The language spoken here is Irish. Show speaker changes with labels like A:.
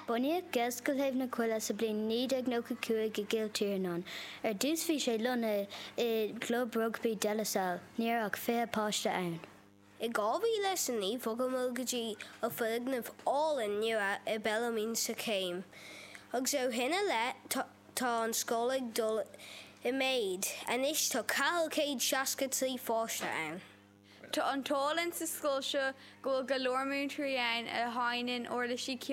A: Bunaíodh gescail thaobh na cuile sa bliain 1995 go Giltíreanán. Dús bhí sé lona I Club Rugby de la Salle, níor ach 20 páiste ann.
B: I 2009 fogam go dtí ó fuignamh álainn nua I Bellarmine sa céim. Agus ó hinne le tá an scolaigh dul I méid, anis tá 460 fáiste ann.
C: Tá an tálann sa scoil seo go leor múntaí ann a hainann orlaisí